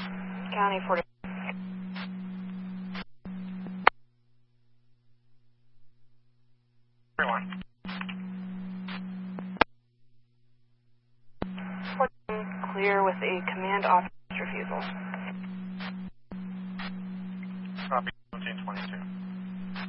County 40. Everyone. 14, clear with a command officer's refusal. Copy 1722.